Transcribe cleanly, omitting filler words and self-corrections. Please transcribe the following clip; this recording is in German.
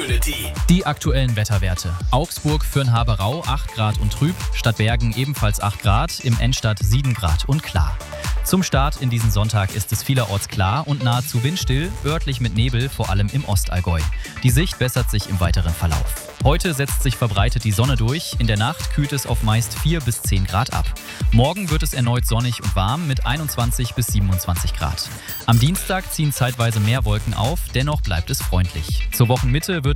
Community. Die aktuellen Wetterwerte. Augsburg, Fürnhaberau 8 Grad und trüb, Stadtbergen ebenfalls 8 Grad, im Endstadt 7 Grad und klar. Zum Start in diesen Sonntag ist es vielerorts klar und nahezu windstill, örtlich mit Nebel, vor allem im Ostallgäu. Die Sicht bessert sich im weiteren Verlauf. Heute setzt sich verbreitet die Sonne durch, in der Nacht kühlt es auf meist 4 bis 10 Grad ab. Morgen wird es erneut sonnig und warm mit 21 bis 27 Grad. Am Dienstag ziehen zeitweise mehr Wolken auf, dennoch bleibt es freundlich. Zur Wochenmitte wird